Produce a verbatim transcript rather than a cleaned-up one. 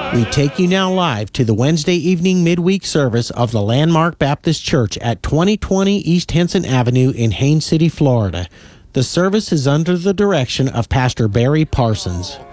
We take you now live to the Wednesday evening midweek service of the Landmark Baptist Church at twenty twenty East Henson Avenue in Haines City, Florida. The service is under the direction of Pastor Barry Parsons.